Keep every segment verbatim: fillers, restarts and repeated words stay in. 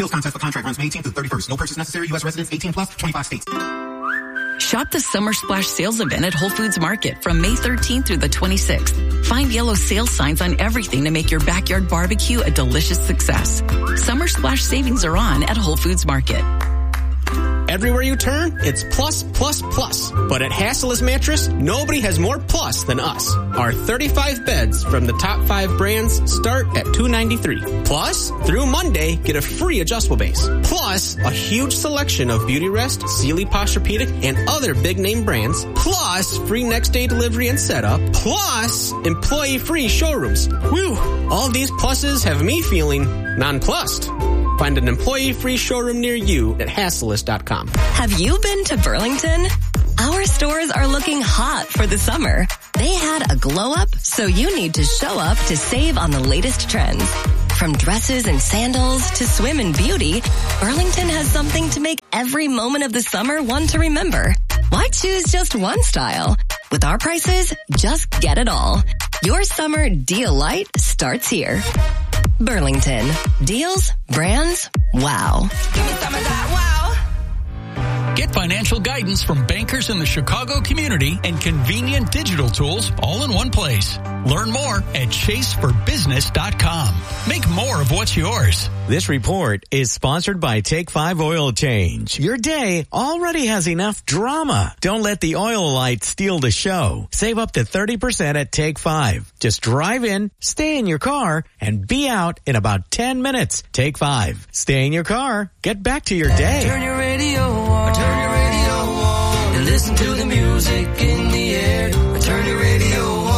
Skills contest for contract runs May eighteenth through thirty-first. No purchase necessary. U S residents eighteen plus, twenty-five states. Shop the Summer Splash sales event at Whole Foods Market from May thirteenth through the twenty-sixth. Find yellow sales signs on everything to make your backyard barbecue a delicious success. Summer Splash savings are on at Whole Foods Market. Everywhere you turn, it's plus, plus, plus. But at Hassellus Mattress, nobody has more plus than us. Our thirty-five beds from the top five brands start at two hundred ninety-three dollars. Plus, through Monday, get a free adjustable base. Plus, a huge selection of Beautyrest, Sealy Posturepedic, and other big-name brands. Plus, free next-day delivery and setup. Plus, employee-free showrooms. Whew! All these pluses have me feeling nonplussed. Find an employee-free showroom near you at Hassellus dot com. Have you been to Burlington? Our stores are looking hot for the summer. They had a glow up, so you need to show up to save on the latest trends. From dresses and sandals to swim and beauty, Burlington has something to make every moment of the summer one to remember. Why choose just one style? With our prices, just get it all. Your summer deal light starts here. Burlington. Deals, brands, wow. Give me some of that wow. Get financial guidance from bankers in the Chicago community and convenient digital tools all in one place. Learn more at chase for business dot com. Make more of what's yours. This report is sponsored by Take five Oil Change. Your day already has enough drama. Don't let the oil light steal the show. Save up to thirty percent at Take five. Just drive in, stay in your car, and be out in about ten minutes. Take five. Stay in your car. Get back to your day. Turn your radio on. Turn your radio on. And listen to the music in the air. Turn your radio on.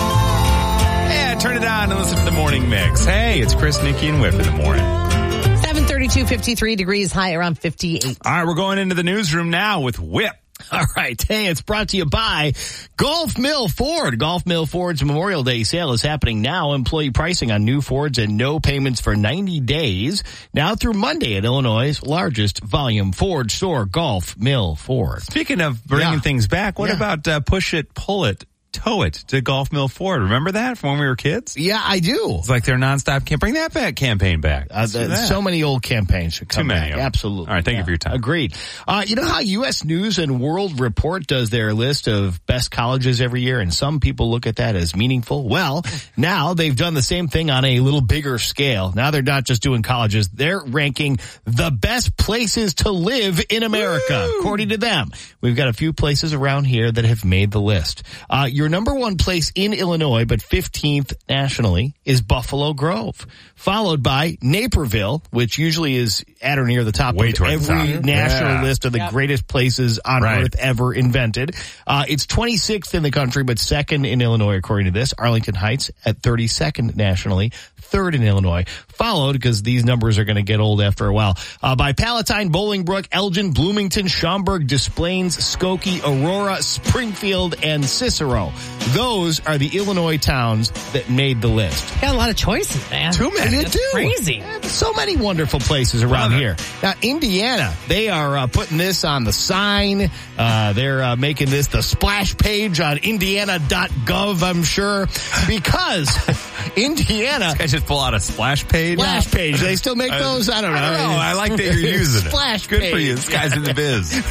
Turn it on and listen to the morning mix. Hey, it's Chris, Nikki, and Whip in the morning. seven thirty-two, fifty-three degrees, high around fifty-eight. All right, we're going into the newsroom now with Whip. All right. Hey, it's brought to you by Gulf Mill Ford. Gulf Mill Ford's Memorial Day sale is happening now. Employee pricing on new Fords and no payments for ninety days. Now through Monday at Illinois' largest volume Ford store, Gulf Mill Ford. Speaking of bringing Yeah. things back, what Yeah. about uh, push it, pull it, tow it to Gulf Mill Ford? Remember that from when we were kids? Yeah, I do. It's like their nonstop can't bring that back campaign back. Uh, so many old campaigns should come Too many back. of them. Absolutely. All right, thank Yeah. you for your time. Agreed. Uh, you know how U S News and World Report does their list of best colleges every year, and some people look at that as meaningful? Well, now they've done the same thing on a little bigger scale. Now they're not just doing colleges. They're ranking the best places to live in America, Woo! According to them. We've got a few places around here that have made the list. Uh, your number one place in Illinois, but fifteenth nationally, is Buffalo Grove, followed by Naperville, which usually is at or near the top Way of every top. national Yeah. list of the Yep. greatest places on Right. earth ever invented. Uh, it's twenty-sixth in the country, but second in Illinois, according to this. Arlington Heights at thirty-second nationally, third in Illinois, followed, because these numbers are going to get old after a while, uh, by Palatine, Bolingbrook, Elgin, Bloomington, Schaumburg, Des Plaines, Skokie, Aurora, Springfield, and Cicero. Those are the Illinois towns that made the list. Got a lot of choices, man. Too many. That's They do. crazy. So many wonderful places around Love it. here. Now, Indiana, they are uh, putting this on the sign. Uh, they're uh, making this the splash page on indiana dot gov, I'm sure, because Indiana... I just pull out a splash page. Splash page. They still make those? I don't know. I don't know. I like that you're using it. Splash Good page. for you. This guy's in the biz.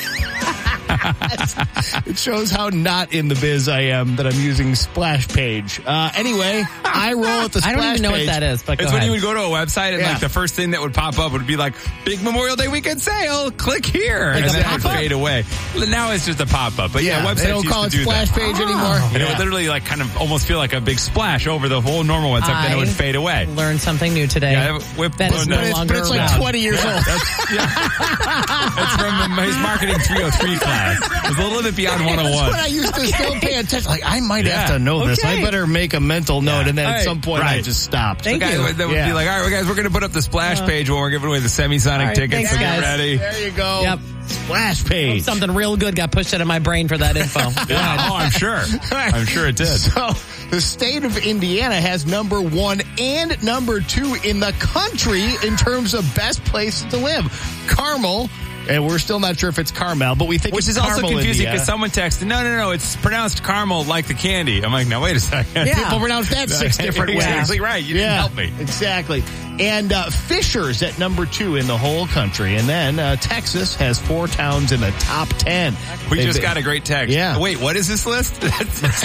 It shows how not in the biz I am that I'm using splash page. Uh, anyway, I roll at the splash I don't even know page. what that is, but go It's when ahead. you would go to a website and Yeah. like the first thing that would pop up would be like, big Memorial Day weekend sale, click here. Like and a then it would pop-up? fade away. Now it's just a pop-up. But yeah, Yeah, websites they don't used call to it do splash that. page anymore. And it Yeah. would literally like kind of almost feel like a big splash over the whole normal website, then it would I fade away. Learned something new today. Yeah, whip, that is no, no it's- longer But it's like around. twenty years old. That's, yeah. That's from his marketing three oh three class. It's a little bit beyond one oh That's one. when I used to still pay attention. Like, I might Yeah. have to know this. Okay. I better make a mental note. And then All at right. some point, I Right. just stopped. Thank The guy you. would- that would Yeah. be like, all right, guys, we're going to put up the splash page when we're giving away the Semisonic All right, tickets. thanks, So get guys. ready. There you go. Yep. Splash page. Something real good got pushed out of my brain for that info. Yeah, oh, I'm sure. I'm sure it did. So, the state of Indiana has number one and number two in the country in terms of best places to live. Carmel, and we're still not sure if it's Carmel, but we think Which it's is also Carmel, confusing Indiana. because someone texted, no, no, no, it's pronounced caramel like the candy. I'm like, now wait a second. Yeah. People pronounce that six different ways. Exactly right. You didn't help me. Exactly. And uh, Fishers at number two in the whole country. And then uh, Texas has four towns in the top ten. We They've just been- got a great text. Yeah. Wait, what is this list? That's the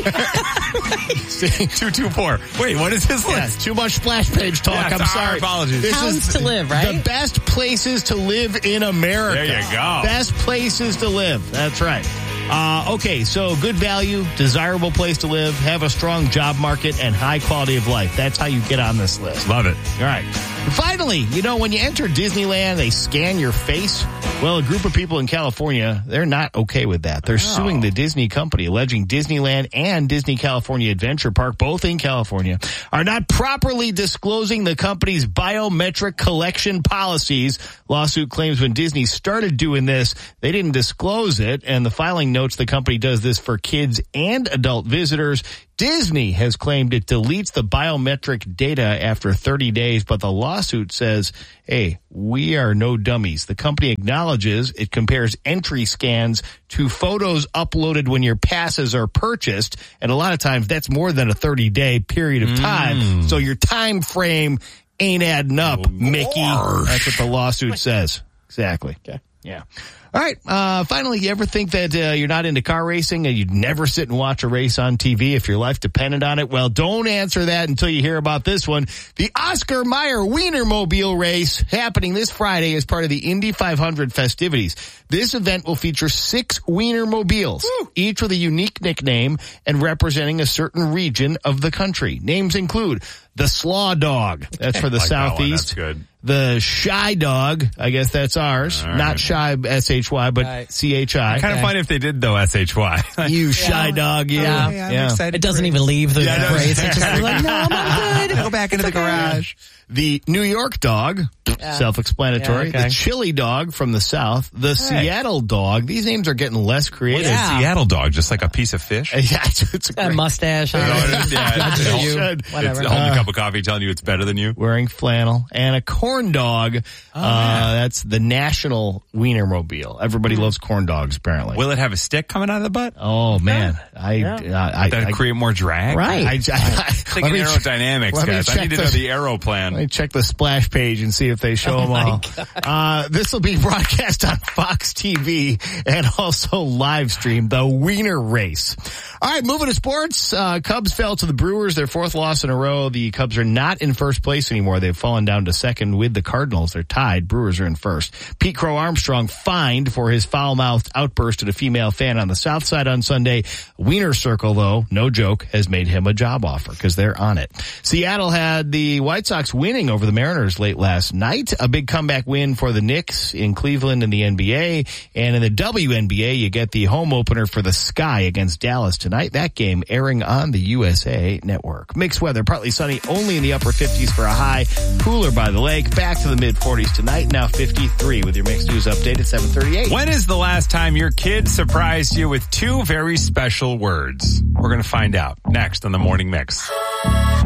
text. two two four. Wait, what is this Yeah, list? too much splash page talk. Yeah, I'm our sorry. apologies. This Towns is to live, right? The best places to live in America. There you go. Best places to live. That's right. Uh, okay, so good value, desirable place to live, have a strong job market, and high quality of life. That's how you get on this list. Love it. All right. And finally, you know, when you enter Disneyland, they scan your face. Well, a group of people in California, they're not okay with that. They're Oh. suing the Disney company, alleging Disneyland and Disney California Adventure Park, both in California, are not properly disclosing the company's biometric collection policies. Lawsuit claims when Disney started doing this, they didn't disclose it, and the filing notes the company does this for kids and adult visitors. Disney has claimed it deletes the biometric data after thirty days, but the lawsuit says, hey, we are no dummies. The company acknowledges it compares entry scans to photos uploaded when your passes are purchased, and a lot of times that's more than a thirty-day period of time, Mm. so your time frame ain't adding up, Mickey. That's what the lawsuit says. Exactly. Okay. Yeah. All right. Uh, finally, you ever think that uh, you're not into car racing and you'd never sit and watch a race on T V if your life depended on it? Well, don't answer that until you hear about this one. The Oscar Mayer Wienermobile race happening this Friday as part of the Indy five hundred festivities. This event will feature six Wienermobiles, each with a unique nickname and representing a certain region of the country. Names include the Slaw Dog. That's for the Like that one. Southeast. That's good. The Shy Dog, I guess that's ours. All right. Not Shy S H Y, but Right. C H I. Kind of funny if they did though, S H Y. You Shy Dog, yeah. Yeah. yeah. It doesn't even leave the Yeah, I know. race. It's just like, no, I'm good. Go back into the garage. The New York Dog, self-explanatory. Yeah, okay. The Chili Dog from the South. The Seattle Dog. These names are getting less creative. Yeah. Seattle dog, just like a piece of fish. Yeah, it's, it's a Got a great- mustache on. yeah, Good for it's, you. should. Whatever. it's holding a cup of coffee telling you it's better than you. Wearing flannel. And a corn dog. Oh, uh, that's the national Wienermobile. Everybody Hmm. loves corn dogs, apparently. Will it have a stick coming out of the butt? Oh, man. I, Yeah. I, I, That'd I, create more drag? Right. I, I, I, Thinking let me- aerodynamics, let me guys. I check need to the- know the aero plan. Let me check the splash page and see if they show them all. Uh, this will be broadcast on Fox T V and also live streamed, the Wiener Race. All right, moving to sports. Uh, Cubs fell to the Brewers, their fourth loss in a row. The Cubs are not in first place anymore. They've fallen down to second with the Cardinals. They're tied. Brewers are in first. Pete Crow Armstrong fined for his foul-mouthed outburst at a female fan on the South Side on Sunday. Wiener Circle, though, no joke, has made him a job offer because they're on it. Seattle had the White Sox winning over the Mariners late last night. A big comeback win for the Knicks in Cleveland in the N B A. And in the W N B A, you get the home opener for the Sky against Dallas tonight. That game airing on the U S A Network. Mixed weather, partly sunny, only in the upper fifties for a high. Cooler by the lake, back to the mid forties tonight. Now fifty-three with your Mixed News update at seven thirty-eight. When is the last time your kid surprised you with two very special words? We're going to find out next on the Morning Mix.